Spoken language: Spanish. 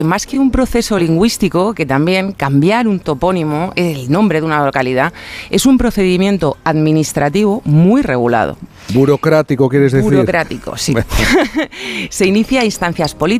Más que un proceso lingüístico, que también cambiar un topónimo, el nombre de una localidad, es un procedimiento administrativo muy regulado. Burocrático, ¿quieres decir? Burocrático, sí. Se inicia a instancias políticas